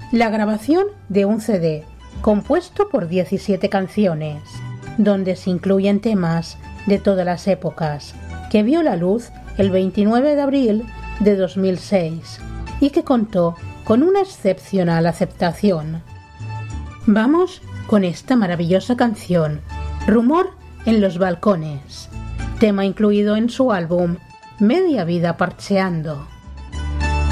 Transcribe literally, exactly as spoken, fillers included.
la grabación de un C D compuesto por diecisiete canciones, donde se incluyen temas de todas las épocas, que vio la luz el veintinueve de abril de dos mil seis y que contó con una excepcional aceptación. Vamos con esta maravillosa canción, Rumor en los balcones, tema incluido en su álbum Media vida parcheando.